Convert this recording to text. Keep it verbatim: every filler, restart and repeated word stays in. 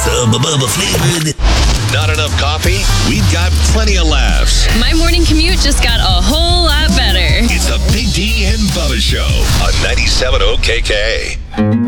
Hubba Bubba flavored. Not enough coffee? We've got plenty of laughs. My morning commute just got a whole lot better. It's the Big D and Bubba Show on ninety-seven point oh K K.